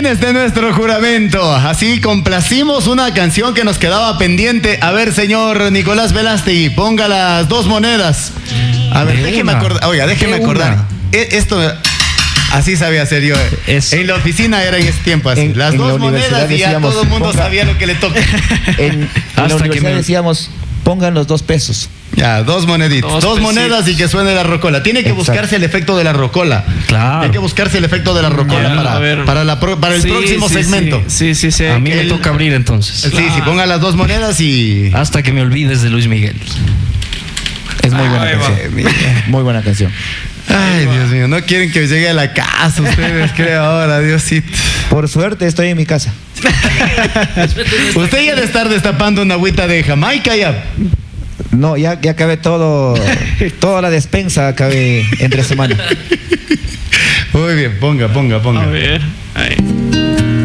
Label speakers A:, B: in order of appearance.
A: fines de nuestro juramento. Así complacimos una canción que nos quedaba pendiente. A ver, señor Nicolás Velástegui, ponga las 2 monedas. A ver, déjeme acordar. Oiga, déjeme acordar. Esto... Así sabía hacer yo. En la oficina era en ese tiempo así. Las 2 monedas y ya todo el mundo sabía lo que le toca.
B: En la universidad decíamos, pongan los 2 pesos.
A: Ya, 2 moneditas. 2 monedas y que suene la rocola. Tiene que buscarse el efecto de la rocola.
C: Claro.
A: Hay que buscarse el efecto de la rocola para el próximo segmento.
C: Sí. A mí me toca abrir entonces.
A: Sí, ponga las 2 monedas y...
C: Hasta que me olvides de Luis Miguel.
B: Es muy buena canción. Muy buena canción.
A: Ay, Dios mío, no quieren que llegue a la casa ustedes, creo ahora, Diosito.
B: Por suerte estoy en mi casa.
A: Usted ya debe estar destapando una agüita de Jamaica ya.
B: No, ya acabé todo, toda la despensa acabé entre semana.
A: Muy bien, ponga.
D: A ver, ahí.